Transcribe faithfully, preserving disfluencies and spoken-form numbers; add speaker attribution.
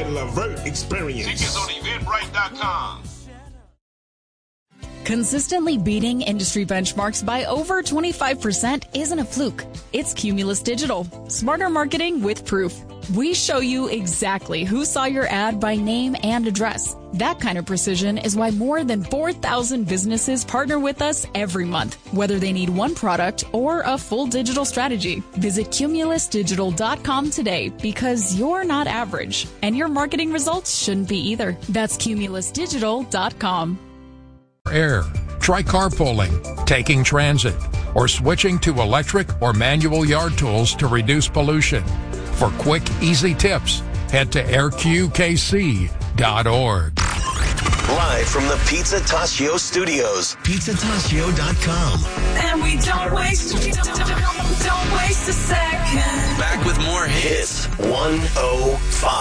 Speaker 1: that Lavert experience.
Speaker 2: Tickets on eventbrite dot com.
Speaker 3: Consistently beating industry benchmarks by over twenty-five percent isn't a fluke. It's Cumulus Digital. Smarter marketing with proof. We show you exactly who saw your ad by name and address. That kind of precision is why more than four thousand businesses partner with us every month, whether they need one product or a full digital strategy. Visit cumulus digital dot com today because you're not average, and your marketing results shouldn't be either. That's cumulus digital dot com.
Speaker 4: Air. Try carpooling, taking transit, or switching to electric or manual yard tools to reduce pollution. For quick, easy tips, head to air q k c dot org.
Speaker 5: Live from the Pizza Tascio studios, pizza tascio dot com.
Speaker 6: And we don't waste, don't, don't, don't waste a second.
Speaker 5: Back with more hits. one oh five